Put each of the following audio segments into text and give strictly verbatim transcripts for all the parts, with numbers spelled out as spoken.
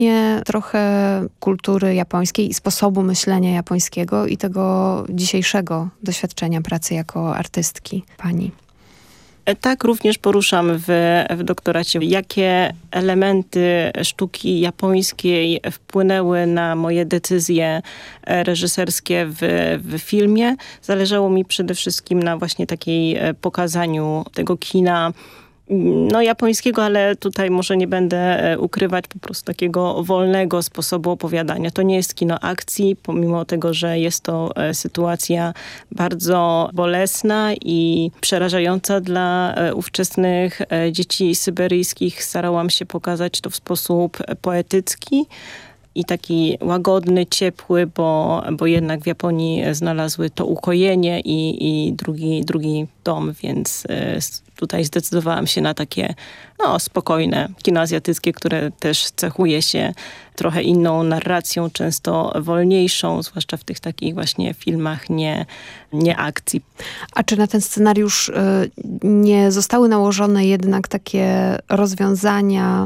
Nie trochę kultury japońskiej i sposobu myślenia japońskiego i tego dzisiejszego doświadczenia pracy jako artystki pani. Tak, również poruszam w, w doktoracie, jakie elementy sztuki japońskiej wpłynęły na moje decyzje reżyserskie w, w filmie. Zależało mi przede wszystkim na właśnie takiej pokazaniu tego kina no japońskiego, ale tutaj może nie będę ukrywać po prostu takiego wolnego sposobu opowiadania. To nie jest kino akcji, pomimo tego, że jest to sytuacja bardzo bolesna i przerażająca dla ówczesnych dzieci syberyjskich. Starałam się pokazać to w sposób poetycki i taki łagodny, ciepły, bo, bo jednak w Japonii znalazły to ukojenie i, i drugi, drugi dom, więc tutaj zdecydowałam się na takie no, spokojne kino azjatyckie, które też cechuje się trochę inną narracją, często wolniejszą, zwłaszcza w tych takich właśnie filmach nie, nie akcji. A czy na ten scenariusz y, nie zostały nałożone jednak takie rozwiązania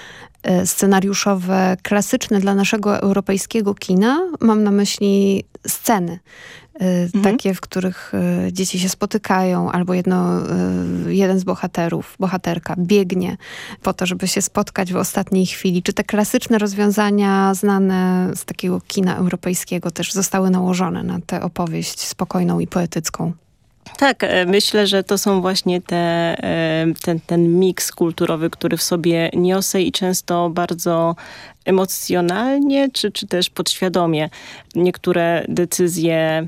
scenariuszowe, klasyczne dla naszego europejskiego kina? Mam na myśli sceny. Mhm. Takie, w których dzieci się spotykają, albo jedno, jeden z bohaterów, bohaterka biegnie po to, żeby się spotkać w ostatniej chwili. Czy te klasyczne rozwiązania znane z takiego kina europejskiego też zostały nałożone na tę opowieść spokojną i poetycką? Tak, myślę, że to są właśnie te, ten, ten miks kulturowy, który w sobie niosę i często bardzo emocjonalnie, czy, czy też podświadomie niektóre decyzje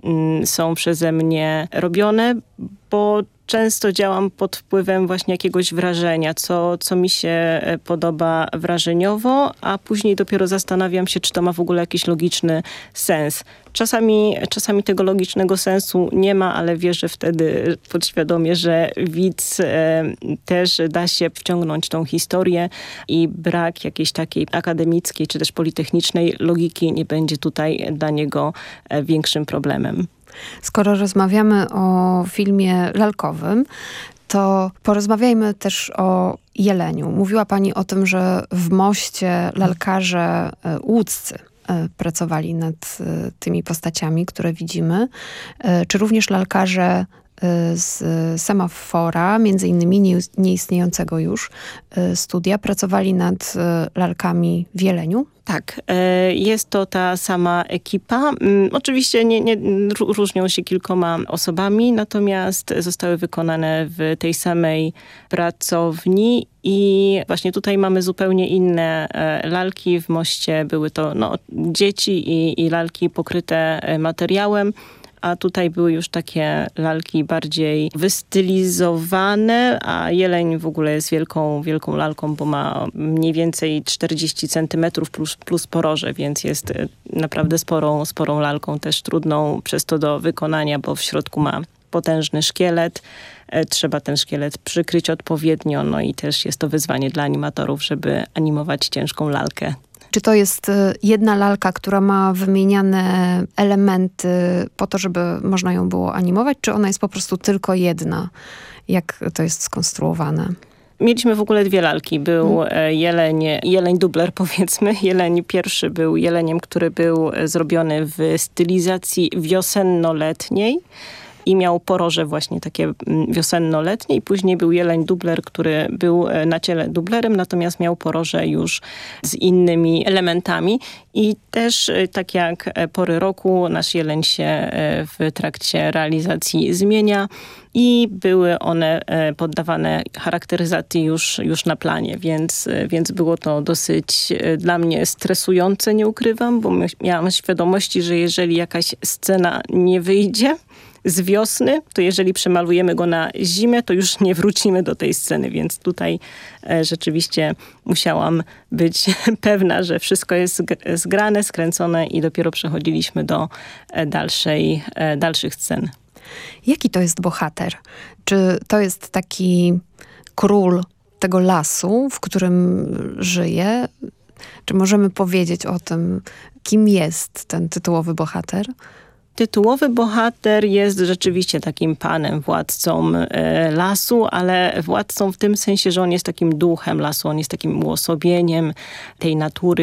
są przeze mnie robione, bo często działam pod wpływem właśnie jakiegoś wrażenia, co, co mi się podoba wrażeniowo, a później dopiero zastanawiam się, czy to ma w ogóle jakiś logiczny sens. Czasami, czasami tego logicznego sensu nie ma, ale wierzę wtedy podświadomie, że widz e, też da się wciągnąć tą historię i brak jakiejś takiej akademickiej czy też politechnicznej logiki nie będzie tutaj dla niego e, większym problemem. Skoro rozmawiamy o filmie lalkowym, to porozmawiajmy też o Jeleniu. Mówiła pani o tym, że w Moście lalkarze łódzcy pracowali nad tymi postaciami, które widzimy. Czy również lalkarze z Semafora, między innymi nieistniejącego już studia, pracowali nad lalkami w Jeleniu? Tak, jest to ta sama ekipa. Oczywiście nie, nie, różnią się kilkoma osobami, natomiast zostały wykonane w tej samej pracowni i właśnie tutaj mamy zupełnie inne lalki. W Moście były to no, dzieci i, i lalki pokryte materiałem, a tutaj były już takie lalki bardziej wystylizowane, a jeleń w ogóle jest wielką, wielką lalką, bo ma mniej więcej czterdzieści centymetrów plus, plus poroże, więc jest naprawdę sporą, sporą lalką, też trudną przez to do wykonania, bo w środku ma potężny szkielet. Trzeba ten szkielet przykryć odpowiednio, no i też jest to wyzwanie dla animatorów, żeby animować ciężką lalkę. Czy to jest jedna lalka, która ma wymieniane elementy po to, żeby można ją było animować, czy ona jest po prostu tylko jedna? Jak to jest skonstruowane? Mieliśmy w ogóle dwie lalki. Był hmm. jeleń, jeleń dubler powiedzmy. Jeleń pierwszy był jeleniem, który był zrobiony w stylizacji wiosenno-letniej. I miał poroże właśnie takie wiosenno-letnie i później był jeleń dubler, który był na ciele dublerem, natomiast miał poroże już z innymi elementami. I też tak jak pory roku, nasz jeleń się w trakcie realizacji zmienia i były one poddawane charakteryzacji już, już na planie, więc, więc było to dosyć dla mnie stresujące, nie ukrywam, bo miałam świadomości, że jeżeli jakaś scena nie wyjdzie z wiosny, to jeżeli przemalujemy go na zimę, to już nie wrócimy do tej sceny, więc tutaj e, rzeczywiście musiałam być pewna, że wszystko jest zgrane, skręcone i dopiero przechodziliśmy do e, dalszej, e, dalszych scen. Jaki to jest bohater? Czy to jest taki król tego lasu, w którym żyje? Czy możemy powiedzieć o tym, kim jest ten tytułowy bohater? Tytułowy bohater jest rzeczywiście takim panem, władcą e, lasu, ale władcą w tym sensie, że on jest takim duchem lasu, on jest takim uosobieniem tej natury,